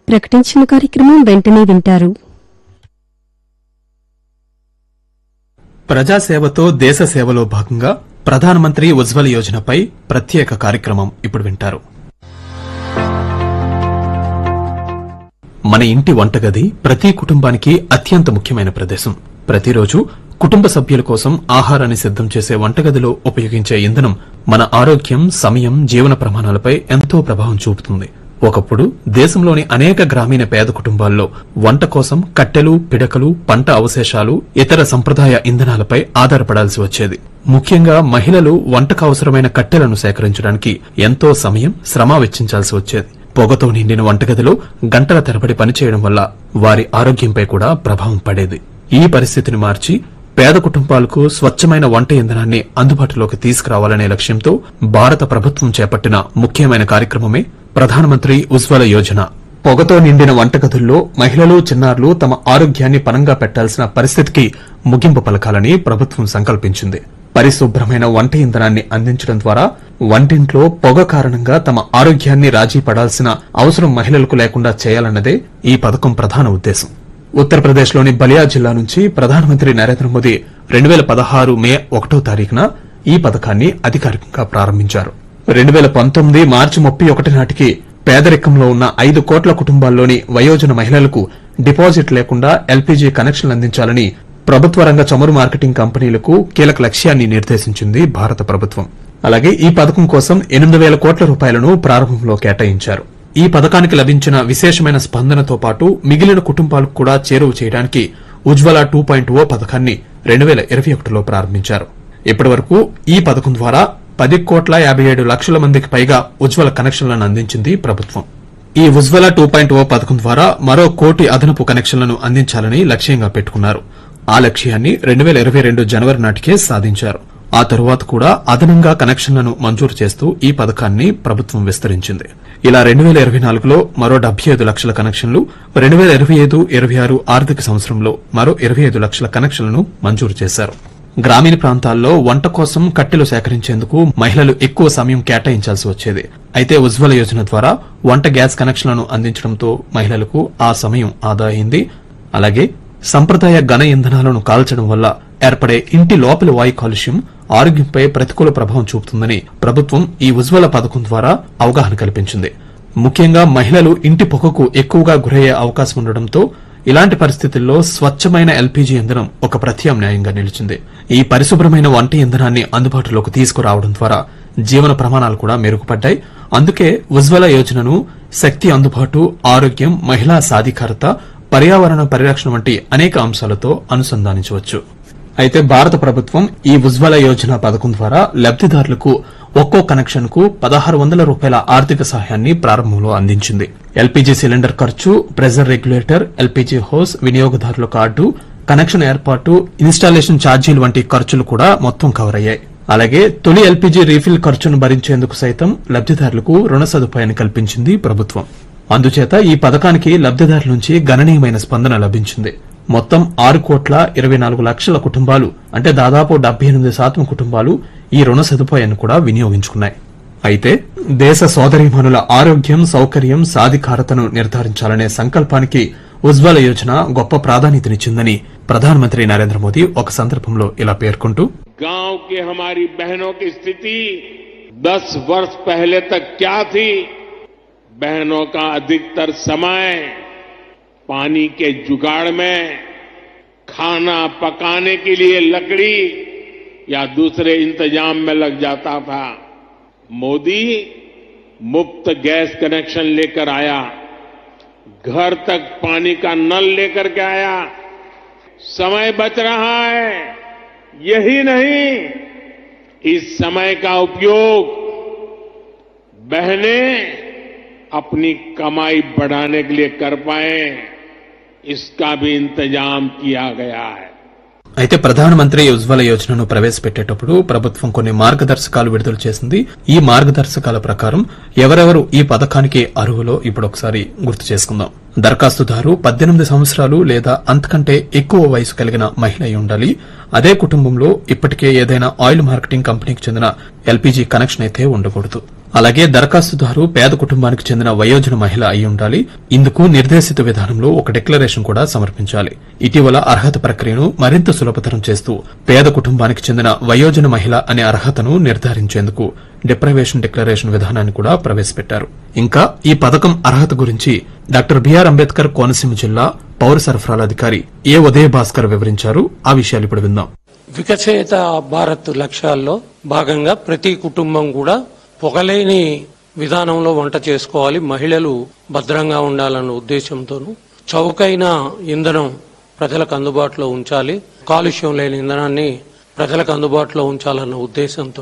ప్రకటించిన కార్యక్రమం వెంటనే వింటారు. ప్రజాసేవతో దేశ సేవలో భాగంగా ప్రధానమంత్రి ఉజ్వల యోజనపై ప్రత్యేక కార్యక్రమం ఇప్పుడు వింటారు. మన ఇంటి వంటగది ప్రతి కుటుంబానికి అత్యంత ముఖ్యమైన ప్రదేశం. ప్రతిరోజు కుటుంబ సభ్యుల కోసం ఆహారాన్ని సిద్దం చేసే వంటగదిలో ఉపయోగించే ఇంధనం మన ఆరోగ్యం, సమయం, జీవన ప్రమాణాలపై ఎంతో ప్రభావం చూపుతుంది. ఒకప్పుడు దేశంలోని అనేక గ్రామీణ పేద కుటుంబాల్లో వంట కోసం కట్టెలు, పిడకలు, పంట అవశేషాలు, ఇతర సంప్రదాయ ఇంధనాలపై ఆధారపడాల్సి వచ్చేది. ముఖ్యంగా మహిళలు వంటకు అవసరమైన కట్టెలను సేకరించడానికి ఎంతో సమయం, శ్రమ వెచ్చించాల్సి వచ్చేది. పొగతో నిండిన వంటగదిలో గంటల తరబడి పనిచేయడం వల్ల వారి ఆరోగ్యంపై కూడా ప్రభావం పడేది. ఈ పరిస్థితిని మార్చి పేద కుటుంబాలకు స్వచ్ఛమైన వంట ఇంధనాన్ని అందుబాటులోకి తీసుకురావాలనే లక్ష్యంతో భారత ప్రభుత్వం చేపట్టిన ముఖ్యమైన కార్యక్రమమే ప్రధానమంత్రి ఉజ్వల యోజన. పొగతో నిండిన వంటగదుల్లో మహిళలు, చిన్నారులు తమ ఆరోగ్యాన్ని పణంగా పెట్టాల్సిన పరిస్థితికి ముగింపు పలకాలని ప్రభుత్వం సంకల్పించింది. పరిశుభ్రమైన వంట ఇంధనాన్ని అందించడం ద్వారా వంటింట్లో పొగ కారణంగా తమ ఆరోగ్యాన్ని రాజీ పడాల్సిన అవసరం మహిళలకు లేకుండా చేయాలన్నదే ఈ పథకం ప్రధాన ఉద్దేశం. ఉత్తరప్రదేశ్లోని బలియా జిల్లా నుంచి ప్రధానమంత్రి నరేంద్ర మోదీ 2016 మే 1వ తారీఖున ఈ పథకాన్ని అధికారికంగా ప్రారంభించారు. 2019 మార్చి 31 నాటికి పేదరికంలో ఉన్న 5 కోట్ల కుటుంబాల్లోని వయోజన మహిళలకు డిపాజిట్ లేకుండా ఎల్పీజీ కనెక్షన్లు అందించాలని ప్రభుత్వ రంగ చమురు మార్కెటింగ్ కంపెనీలకు కీలక లక్ష్యాన్ని నిర్దేశించింది భారత ప్రభుత్వం. అలాగే ఈ పథకం కోసం 8,000 కోట్ల రూపాయలను ప్రారంభంలో కేటాయించారు. ఈ పథకానికి లభించిన విశేషమైన స్పందనతో పాటు మిగిలిన కుటుంబాలకు కూడా చేరువ చేయడానికి ఉజ్వల 2.0 పథకాన్ని 2021లో ప్రారంభించారు. ఇప్పటివరకు ఈ పథకం ద్వారా 10,57,00,000 మందికి పైగా ఉజ్వల కనెక్షన్లను అందించింది ప్రభుత్వం. ఈ ఉజ్వల 2.0 పథకం ద్వారా మరో 1 కోటి అదనపు కనెక్షన్లను అందించాలని లక్ష్యంగా పెట్టుకున్నారు. ఆ లక్ష్యాన్ని 2022 జనవరి నాటికే సాధించారు. ఆ తరువాత కూడా అదనంగా కనెక్షన్లను మంజూరు చేస్తూ ఈ పథకాన్ని ప్రభుత్వం విస్తరించింది. ఇలా 2024లో మరో 75 లక్షల కనెక్షన్లు, 2025-26 ఆర్థిక సంవత్సరంలో మరో 25 లక్షల కనెక్షన్లను మంజూరు చేశారు. గ్రామీణ ప్రాంతాల్లో వంట కోసం కట్టెలు సేకరించేందుకు మహిళలు ఎక్కువ సమయం కేటాయించాల్సి వచ్చేది. అయితే ఉజ్వల యోజన ద్వారా వంట గ్యాస్ కనెక్షన్లను అందించడంతో మహిళలకు ఆ సమయం ఆదా అయింది. అలాగే సంప్రదాయ ఘన ఇంధనాలను కాల్చడం వల్ల ఏర్పడే ఇంటి లోపలి వాయు కాలుష్యం ఆరోగ్యంపై ప్రతికూల ప్రభావం చూపుతుందని ప్రభుత్వం ఈ ఉజ్వల పథకం ద్వారా అవగాహన కల్పించింది. ముఖ్యంగా మహిళలు ఇంటి పొగకు ఎక్కువగా గురయ్యే అవకాశం ఉండడంతో ఇలాంటి పరిస్థితుల్లో స్వచ్ఛమైన ఎల్పీజీ ఇంధనం ఒక ప్రత్యామ్నాయంగా నిలిచింది. ఈ పరిశుభ్రమైన వంట ఇంధనాన్ని అందుబాటులోకి తీసుకురావడం ద్వారా జీవన ప్రమాణాలు కూడా మెరుగుపడ్డాయి. అందుకే ఉజ్వల యోజనను శక్తి అందుబాటు, ఆరోగ్యం, మహిళా సాధికారత, పర్యావరణ పరిరక్షణ వంటి అనేక అంశాలతో అనుసంధానించవచ్చు. అయితే భారత ప్రభుత్వం ఈ ఉజ్వల యోజన పథకం ద్వారా లబ్దిదారులకు ఒక్కో కనెక్షన్ కు 1,600 రూపాయల ఆర్థిక సహాయాన్ని ప్రారంభంలో అందించింది. ఎల్పీజీ సిలిండర్ ఖర్చు, ప్రెజర్ రెగ్యులేటర్, ఎల్పీజీ హోస్, వినియోగదారుల కార్డు, కనెక్షన్ ఏర్పాటు, ఇన్స్టాలేషన్ ఛార్జీలు వంటి ఖర్చులు కూడా మొత్తం కవర్ అయ్యాయి. అలాగే తొలి ఎల్పీజీ రీఫిల్ ఖర్చును భరించేందుకు సైతం లబ్దిదారులకు రుణ సదుపాయాన్ని కల్పించింది ప్రభుత్వం. అందుచేత ఈ పథకానికి లబ్దిదారుల నుంచి గణనీయమైన స్పందన లభించింది. మొత్తం 6,24,00,000 కుటుంబాలు, అంటే దాదాపు 78% కుటుంబాలు ఈ రుణ సదుపాయాన్ని కూడా వినియోగించుకున్నాయి. అయితే దేశ సోదరీమణుల ఆరోగ్యం, సౌకర్యం, సాధికారతను నిర్ధారించాలనే సంకల్పానికి ఉజ్వల యోజన గొప్ప ప్రాధాన్యతనిచ్చిందని ప్రధానమంత్రి నరేంద్ర మోదీ ఒక సందర్భంలో ఇలా పేర్కొంటూ, गांव की हमारी बहनों की स्थिति 10 वर्ष पहले तक क्या थी? बहनों का अधिकतर समय पानी के जुगाड़ में, खाना पकाने के लिए लकड़ी या दूसरे इंतजाम में लग जाता था. मोदी मुफ्त गैस कनेक्शन लेकर आया, घर तक पानी का नल लेकर के आया, समय बच रहा है. यही नहीं, इस समय का उपयोग बहनें अपनी कमाई बढ़ाने के लिए कर पाए, इसका भी इंतजाम किया गया है. అయితే ప్రధానమంత్రి ఉజ్వల యోజనను ప్రవేశపెట్టేటప్పుడు ప్రభుత్వం కొన్ని మార్గదర్శకాలు విడుదల చేసింది. ఈ మార్గదర్శకాల ప్రకారం ఎవరెవరు ఈ పథకానికి అర్హులో ఇప్పుడు ఒకసారి గుర్తు చేసుకుందాం. దరఖాస్తుదారు 18 సంవత్సరాలు లేదా అంతకంటే ఎక్కువ వయసు కలిగిన మహిళ అయి ఉండాలి. అదే కుటుంబంలో ఇప్పటికే ఏదైనా ఆయిల్ మార్కెటింగ్ కంపెనీకి చెందిన ఎల్పీజీ కనెక్షన్ అయితే ఉండకూడదు. అలాగే దరఖాస్తుదారు పేద కుటుంబానికి చెందిన వయోజన మహిళ అయి ఉండాలి. ఇందుకు నిర్దేశిత విధానంలో ఒక డిక్లరేషన్ కూడా సమర్పించాలి. ఇటీవల అర్హత ప్రక్రియను మరింత సులభతరం చేస్తూ పేద కుటుంబానికి చెందిన వయోజన మహిళ అనే అర్హతను నిర్ధారించేందుకు డిప్రైవేషన్ డిక్లరేషన్ విధానాన్ని కూడా ప్రవేశపెట్టారు. ఇంకా ఈ పథకం అర్హత గురించి డాక్టర్ బిఆర్ అంబేద్కర్ కోనసీమ జిల్లా పౌర సరఫరాల అధికారి ఏ ఉదయ భాస్కర్ వివరించారు. ఆ విషయాలు ఇప్పుడు విందాం. వికసిత భారత్ లక్ష్యాల్లో భాగంగా ప్రతి కుటుంబం కూడా పొగలేని విధానంలో వంట చేసుకోవాలి, మహిళలు భద్రంగా ఉండాలన్న ఉద్దేశంతోనూ చౌకైన ఇంధనం ప్రజలకు అందుబాటులో ఉంచాలి, కాలుష్యం లేని ఇంధనాన్ని ప్రజలకు అందుబాటులో ఉంచాలన్న ఉద్దేశంతో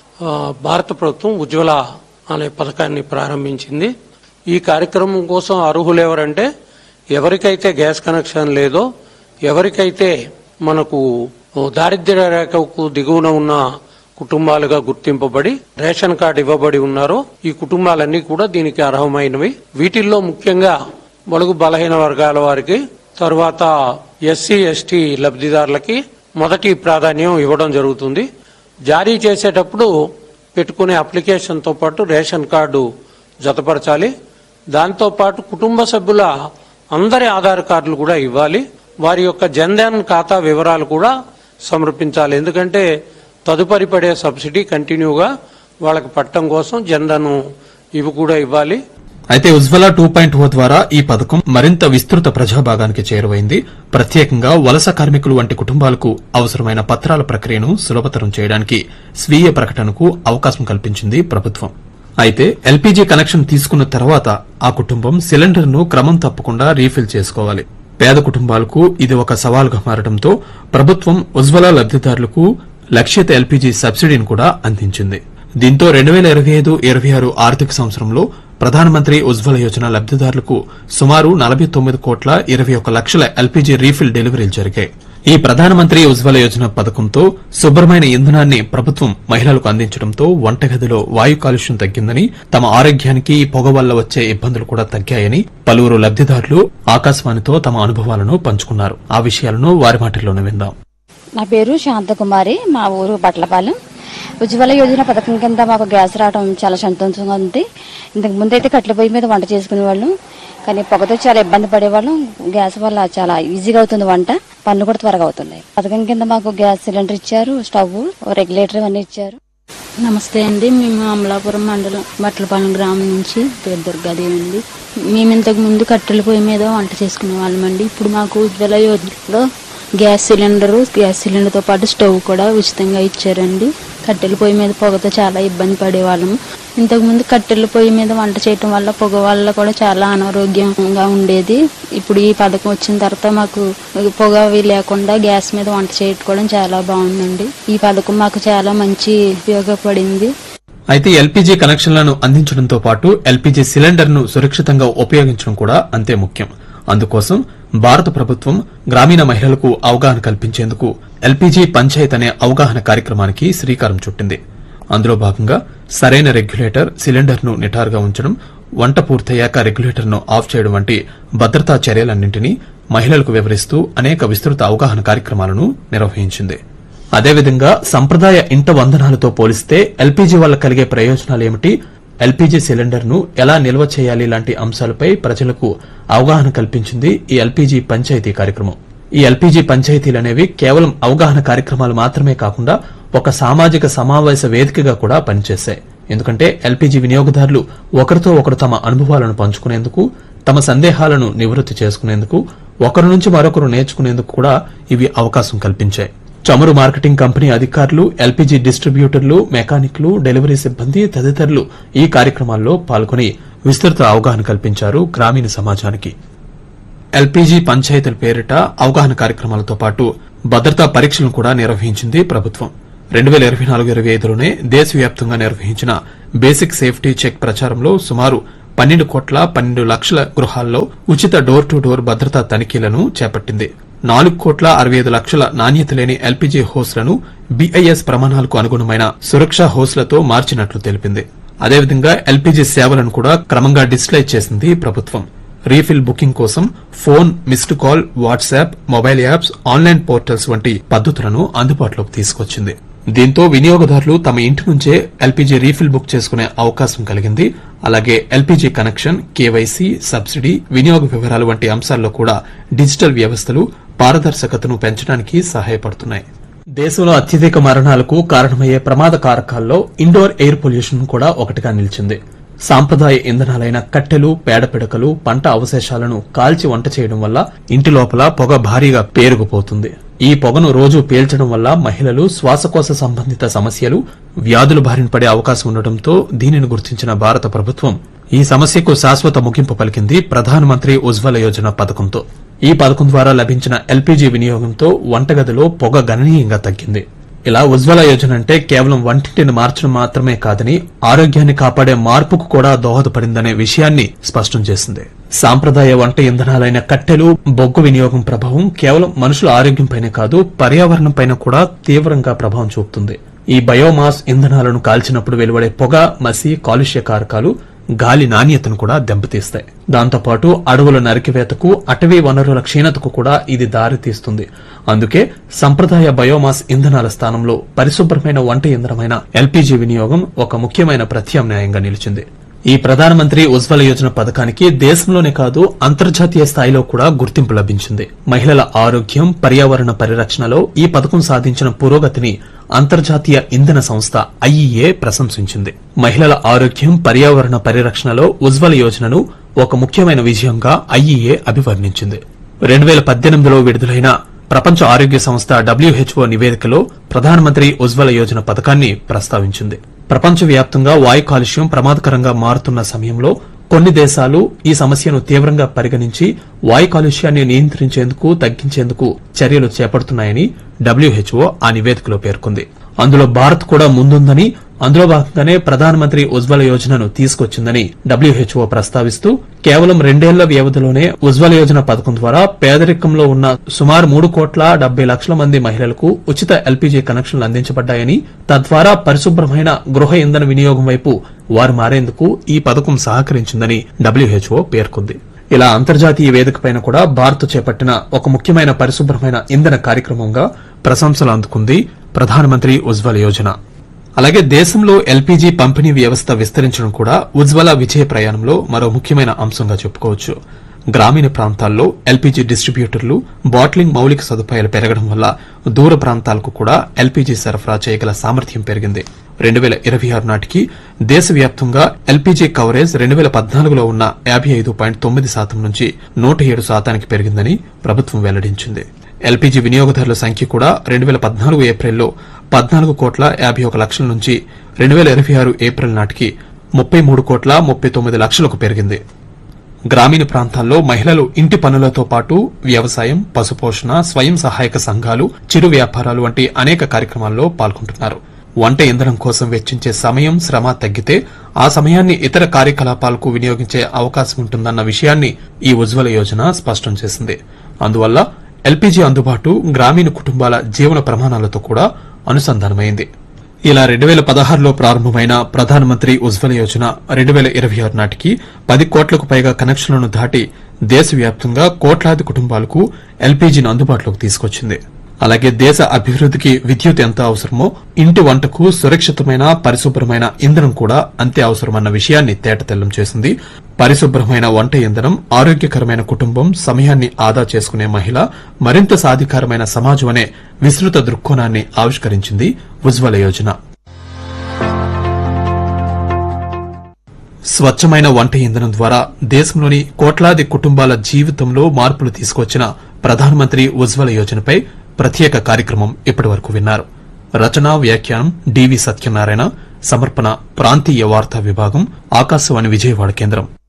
భారత ప్రభుత్వం ఉజ్వల అనే పథకాన్ని ప్రారంభించింది. ఈ కార్యక్రమం కోసం అర్హులు ఎవరంటే ఎవరికైతే గ్యాస్ కనెక్షన్ లేదో, ఎవరికైతే మనకు దారిద్ర్య రేఖకు దిగువన ఉన్న కుటుంబాలుగా గుర్తింపబడి రేషన్ కార్డు ఇవ్వబడి ఉన్నారో ఈ కుటుంబాలన్నీ కూడా దీనికి అర్హమైనవి. వీటిల్లో ముఖ్యంగా బడుగు బలహీన వర్గాల వారికి, తర్వాత ఎస్సీ ఎస్టీ లబ్ధిదారులకి మొదటి ప్రాధాన్యం ఇవ్వడం జరుగుతుంది. జారీ చేసేటప్పుడు పెట్టుకునే అప్లికేషన్తో పాటు రేషన్ కార్డు జతపరచాలి. దాంతోపాటు కుటుంబ సభ్యుల అందరి ఆధార్ కార్డులు కూడా ఇవ్వాలి. వారి యొక్క జన్ధన్ ఖాతా వివరాలు కూడా సమర్పించాలి. ఎందుకంటే తదుపరి పడే సబ్సిడీ కంటిన్యూగా వాళ్ళకి పట్టడం కోసం జన్ధన్ ఇవి కూడా ఇవ్వాలి. అయితే ఉజ్వల 2.0 ద్వారా ఈ పథకం మరింత విస్తృత ప్రజాభాగానికి చేరువైంది. ప్రత్యేకంగా వలస కార్మికులు వంటి కుటుంబాలకు అవసరమైన పత్రాల ప్రక్రియను సులభతరం చేయడానికి స్వీయ ప్రకటనకు అవకాశం కల్పించింది ప్రభుత్వం. అయితే ఎల్పీజీ కనెక్షన్ తీసుకున్న తర్వాత ఆ కుటుంబం సిలిండర్ను క్రమం తప్పకుండా రీఫిల్ చేసుకోవాలి. పేద కుటుంబాలకు ఇది ఒక సవాలుగా మారడంతో ప్రభుత్వం ఉజ్వల లబ్దిదారులకు లక్ష్యత ఎల్పీజీ సబ్సిడీని కూడా అందించింది. దీంతో 2025-26 ఆర్థిక సంవత్సరంలో ప్రధానమంత్రి ఉజ్వల యోజన లబ్దిదారులకు సుమారు 49,21,00,000 ఎల్పీజీ రీఫిల్ డెలివరీలు జరిగాయి. ఈ ప్రధానమంత్రి ఉజ్వల యోజన పథకంతో శుభ్రమైన ఇంధనాన్ని ప్రభుత్వం మహిళలకు అందించడంతో వంటగదిలో వాయు కాలుష్యం తగ్గిందని, తమ ఆరోగ్యానికి పొగ వల్ల వచ్చే ఇబ్బందులు కూడా తగ్గాయని పలువురు లబ్దిదారులు ఆకాశవాణితో తమ అనుభవాలను పంచుకున్నారు. ఆ విషయాలను వారి మాటల్లోనే విందాం. నా పేరు శాంతకుమారి, మా ఊరు బట్లపాలెం. ఉజ్వల యోజన పథకం కింద మాకు గ్యాస్ రావడం చాలా సంతోషంగా ఉంది. ఇంతకు ముందైతే కట్టెల పొయ్యి మీద వంట చేసుకునేవాళ్ళం, కానీ పొగతో చాలా ఇబ్బంది పడేవాళ్ళం. గ్యాస్ వల్ల చాలా ఈజీగా అవుతుంది వంట, పనులు కూడా త్వరగా అవుతున్నాయి. పథకం కింద మాకు గ్యాస్ సిలిండర్ ఇచ్చారు, స్టవ్, రెగ్యులేటర్ అన్ని ఇచ్చారు. నమస్తే అండి, మేము అమలాపురం మండలం బట్లపాలెం గ్రామం నుంచి పేరు దుర్గాదేవి అండి. మేము ఇంతకు ముందు కట్టెల పొయ్యి మీద వంట చేసుకునే వాళ్ళం అండి. ఇప్పుడు మాకు ఉజ్వల యోజనలో గ్యాస్ సిలిండర్తో పాటు స్టవ్ కూడా ఉచితంగా ఇచ్చారండి. కట్టెల పొయ్యి మీద పొగతో చాలా ఇబ్బంది పడేవాళ్ళము. ఇంతకుముందు కట్టెల పొయ్యి మీద వంట చేయటం వల్ల పొగ వల్ల కూడా చాలా అనారోగ్యంగా ఉండేది. ఇప్పుడు ఈ పథకం వచ్చిన తర్వాత మాకు పొగ అవి లేకుండా గ్యాస్ మీద వంట చేయడం చాలా బాగుందండి. ఈ పథకం మాకు చాలా మంచి ఉపయోగపడింది. అయితే ఎల్పీజీ కనెక్షన్లను అందించడంతో పాటు ఎల్పీజీ సిలిండర్ను సురక్షితంగా ఉపయోగించడం కూడా అంతే ముఖ్యం. అందుకోసం భారత ప్రభుత్వం గ్రామీణ మహిళలకు అవగాహన కల్పించేందుకు ఎల్పీజీ పంచాయత్ అనే అవగాహన కార్యక్రమానికి శ్రీకారం చుట్టింది. అందులో భాగంగా సరైన రెగ్యులేటర్, సిలిండర్ను నిటారుగా ఉంచడం, వంట పూర్తయ్యాక రెగ్యులేటర్ను ఆఫ్ చేయడం వంటి భద్రతా చర్యలన్నింటినీ మహిళలకు వివరిస్తూ అనేక విస్తృత అవగాహన కార్యక్రమాలను నిర్వహించింది. అదేవిధంగా సంప్రదాయ ఇంట వందనాలతో పోలిస్తే ఎల్పీజీ వల్ల కలిగే ప్రయోజనాలేమిటి, ఎల్పీజీ సిలిండర్ను ఎలా నిల్వ చేయాలి లాంటి అంశాలపై ప్రజలకు అవగాహన కల్పించింది ఈ ఎల్పీజీ పంచాయతీ కార్యక్రమం. ఈ ఎల్పీజీ పంచాయతీలనేవి కేవలం అవగాహన కార్యక్రమాలు మాత్రమే కాకుండా ఒక సామాజిక సమావేశ వేదికగా కూడా పనిచేశాయి. ఎందుకంటే ఎల్పీజీ వినియోగదారులు ఒకరితో ఒకరు తమ అనుభవాలను పంచుకునేందుకు, తమ సందేహాలను నివృత్తి చేసుకునేందుకు, ఒకరి నుంచి మరొకరు నేర్చుకునేందుకు కూడా ఇవి అవకాశం కల్పించాయి. చమురు మార్కెటింగ్ కంపెనీ అధికారులు, ఎల్పీజీ డిస్ట్రిబ్యూటర్లు, మెకానిక్లు, డెలివరీ సిబ్బంది తదితరులు ఈ కార్యక్రమాల్లో పాల్గొని విస్తృత అవగాహన కల్పించారు గ్రామీణ సమాజానికి. ఎల్పీజీ పంచాయతీల పేరిట అవగాహన కార్యక్రమాలతో పాటు భద్రతా పరీక్షలను కూడా నిర్వహించింది ప్రభుత్వం. 2024-25లోనే దేశవ్యాప్తంగా నిర్వహించిన బేసిక్ సేఫ్టీ చెక్ ప్రచారంలో సుమారు 12,12,00,000 గృహాల్లో ఉచిత డోర్ టు డోర్ భద్రతా తనిఖీలను చేపట్టింది. 4,65,00,000 నాణ్యత లేని ఎల్పీజీ హోస్లను బీఐఎస్ ప్రమాణాలకు అనుగుణమైన సురక్షా హోస్లతో మార్చినట్లు తెలిపింది. అదేవిధంగా ఎల్పీజీ సేవలను కూడా క్రమంగా డిజిటలైజ్ చేసింది ప్రభుత్వం. రీఫిల్ బుకింగ్ కోసం phone, missed call, WhatsApp, mobile apps, online portals వంటి పద్దతులను అందుబాటులోకి తీసుకొచ్చింది. దీంతో వినియోగదారులు తమ ఇంటి నుంచే ఎల్పీజీ రీఫిల్ బుక్ చేసుకునే అవకాశం కలిగింది. అలాగే ఎల్పీజీ కనెక్షన్, కేవైసీ, సబ్సిడీ, వినియోగ వివరాలు వంటి అంశాల్లో కూడా డిజిటల్ వ్యవస్థలు పారదర్శకతను పెంచడానికి సహాయపడుతున్నాయి. దేశంలో అత్యధిక మరణాలకు కారణమయ్యే ప్రమాద కారకాల్లో ఇండోర్ ఎయిర్ పొల్యూషన్ కూడా ఒకటిగా నిలిచింది. సాంప్రదాయ ఇంధనాలైన కట్టెలు, పేడపిడకలు, పంట అవశేషాలను కాల్చి వంట చేయడం వల్ల ఇంటి లోపల పొగ భారీగా పేరుకుపోతుంది. ఈ పొగను రోజు పీల్చడం వల్ల మహిళలు శ్వాసకోశ సంబంధిత సమస్యలు, వ్యాధుల బారిన పడే అవకాశం ఉండటంతో దీనిని గుర్తించిన భారత ప్రభుత్వం ఈ సమస్యకు శాశ్వత ముగింపు పలికింది ప్రధానమంత్రి ఉజ్వల యోజన పథకంతో. ఈ పథకం ద్వారా లభించిన ఎల్పీజీ వినియోగంతో వంటగదిలో పొగ గణనీయంగా తగ్గింది. ఇలా ఉజ్వల యోజన అంటే కేవలం వంటింటిని మార్చడం మాత్రమే కాదని ఆరోగ్యాన్ని కాపాడే మార్పుకు కూడా దోహదపడిందనే విషయాన్ని స్పష్టం చేసింది. సాంప్రదాయ వంట ఇంధనాలైన కట్టెలు, బొగ్గు వినియోగం ప్రభావం కేవలం మనుషుల ఆరోగ్యంపైనే కాదు, పర్యావరణంపైన కూడా తీవ్రంగా ప్రభావం చూపుతుంది. ఈ బయోమాస్ ఇంధనాలను కాల్చినప్పుడు వెలువడే పొగ, మసి, కాలుష్య కారకాలు గాలి నాణ్యతను కూడా దెబ్బతీస్తాయి. దాంతోపాటు అడవుల నరికివేతకు, అటవీ వనరుల క్షీణతకు కూడా ఇది దారితీస్తుంది. అందుకే సంప్రదాయ బయోమాస్ ఇంధనాల స్థానంలో పరిశుభ్రమైన వంట ఇంధనమైన ఎల్పీజీ వినియోగం ఒక ముఖ్యమైన ప్రత్యామ్నాయంగా నిలిచింది. ఈ ప్రధానమంత్రి ఉజ్వల యోజన పథకానికి దేశంలోనే కాదు అంతర్జాతీయ స్థాయిలో కూడా గుర్తింపు లభించింది. మహిళల ఆరోగ్యం, పర్యావరణ పరిరక్షణలో ఈ పథకం సాధించిన పురోగతిని అంతర్జాతీయ ఇంధన సంస్థ ఐఈఏ ప్రశంసించింది. మహిళల ఆరోగ్యం, పర్యావరణ పరిరక్షణలో ఉజ్వల యోజనను ఒక ముఖ్యమైన విజయంగా ఐఈఏ అభివర్ణించింది. 2018లో విడుదలైన ప్రపంచ ఆరోగ్య సంస్థ WHO నివేదికలో ప్రధానమంత్రి ఉజ్వల యోజన పథకాన్ని ప్రస్తావించింది. ప్రపంచవ్యాప్తంగా వాయు కాలుష్యం ప్రమాదకరంగా మారుతున్న సమయంలో కొన్ని దేశాలు ఈ సమస్యను తీవ్రంగా పరిగణించి వాయు కాలుష్యాన్ని నియంత్రించేందుకు, తగ్గించేందుకు చర్యలు చేపడుతున్నాయని WHO ఆ నివేదికలో పేర్కొంది. అందులో భారత్ కూడా ముందుందని, అందులో భాగంగానే ప్రధానమంత్రి ఉజ్వల యోజనను తీసుకొచ్చిందని WHO ప్రస్తావిస్తూ కేవలం 2 ఏళ్ల వ్యవధిలోనే ఉజ్వల యోజన పథకం ద్వారా పేదరికంలో ఉన్న సుమారు 3,70,00,000 మంది మహిళలకు ఉచిత ఎల్పీజీ కనెక్షన్లు అందించబడ్డాయని, తద్వారా పరిశుభ్రమైన గృహ ఇంధన వినియోగం వైపు వారు మారేందుకు ఈ పథకం సహకరించిందని WHO పేర్కొంది. ఇలా అంతర్జాతీయ వేదికపైన కూడా భారత్ చేపట్టిన ఒక ముఖ్యమైన పరిశుభ్రమైన ఇంధన కార్యక్రమంగా ప్రశంసలు అందుకుంది ప్రధానమంత్రి ఉజ్వల యోజన. అలాగే దేశంలో ఎల్పీజీ పంపిణీ వ్యవస్థ విస్తరించడం కూడా ఉజ్వల విజయ ప్రయాణంలో మరో ముఖ్యమైన అంశంగా చెప్పుకోవచ్చు. గ్రామీణ ప్రాంతాల్లో ఎల్పీజీ డిస్ట్రిబ్యూటర్లు, బాట్లింగ్ మౌలిక సదుపాయాలు పెరగడం వల్ల దూర ప్రాంతాలకు కూడా ఎల్పీజీ సరఫరా చేయగల సామర్థ్యం పెరిగింది. 2026 నాటికి దేశవ్యాప్తంగా ఎల్పీజీ కవరేజ్ 2014లో ఉన్న 55.9% నుంచి 107% పెరిగిందని ప్రభుత్వం వెల్లడించింది. ఎల్పీజీ వినియోగదారుల సంఖ్య కూడా 2014 ఏప్రిల్లో 14,51,00,000 నుంచి 2026 ఏప్రిల్ నాటికి 33,39,00,000కు పెరిగింది. గ్రామీణ ప్రాంతాల్లో మహిళలు ఇంటి పనులతో పాటు వ్యవసాయం, పశుపోషణ, స్వయం సహాయక సంఘాలు, చిరు వ్యాపారాలు వంటి అనేక కార్యక్రమాల్లో పాల్గొంటున్నారు. వంట ఇంధనం కోసం వెచ్చించే సమయం, శ్రమ తగ్గితే ఆ సమయాన్ని ఇతర కార్యకలాపాలకు వినియోగించే అవకాశం ఉంటుందన్న విషయాన్ని ఈ ఉజ్వల యోజన స్పష్టం చేసింది. అందువల్ల ఎల్పీజీ అందుబాటు గ్రామీణ కుటుంబాల జీవన ప్రమాణాలతో కూడా అనుసంధానమైంది. ఇలా 2016లో ప్రారంభమైన ప్రధానమంత్రి ఉజ్వల యోజన 2026 నాటికి 10 కోట్లకు పైగా కనెక్షన్లను దాటి దేశవ్యాప్తంగా కోట్లాది కుటుంబాలకు ఎల్పీజీని అందుబాటులోకి తీసుకొచ్చింది. అలాగే దేశ అభివృద్దికి విద్యుత్ ఎంత అవసరమో ఇంటి వంటకు సురక్షితమైన, పరిశుభ్రమైన ఇంధనం కూడా అంతే అవసరమన్న విషయాన్ని తేటతెల్లం చేసింది. పరిశుభ్రమైన వంట ఇంధనం, ఆరోగ్యకరమైన కుటుంబం, సమయాన్ని ఆదా చేసుకునే మహిళ, మరింత సాధికారమైన సమాజం అనే విస్తృత దృక్కోణాన్ని ఆవిష్కరించింది ఉజ్వల యోజన. స్వచ్ఛమైన వంట ఇంధనం ద్వారా దేశంలోని కోట్లాది కుటుంబాల జీవితంలో మార్పులు తీసుకొచ్చిన ప్రధానమంత్రి ఉజ్వల యోజనపై ప్రత్యేక కార్యక్రమం ఇప్పటివరకు విన్నారు. రచన, వ్యాఖ్యానం డివి సత్యనారాయణ, సమర్పణ ప్రాంతీయ వార్తా విభాగం, ఆకాశవాణి విజయవాడ కేంద్రం.